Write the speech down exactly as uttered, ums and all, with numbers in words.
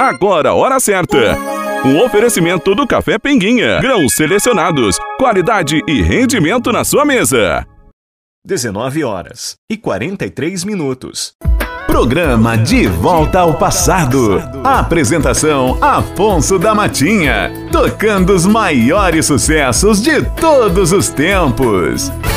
Agora a hora certa. Um oferecimento do Café Pinguinha. Grãos selecionados, qualidade e rendimento na sua mesa. dezenove horas e quarenta e três minutos. Programa De Volta ao Passado. Apresentação Afonso da Matinha. Tocando os maiores sucessos de todos os tempos.